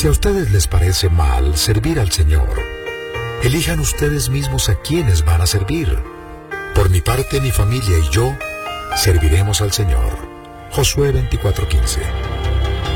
Si a ustedes les parece mal servir al Señor, elijan ustedes mismos a quienes van a servir. Por mi parte, mi familia y yo serviremos al Señor. Josué 24:15.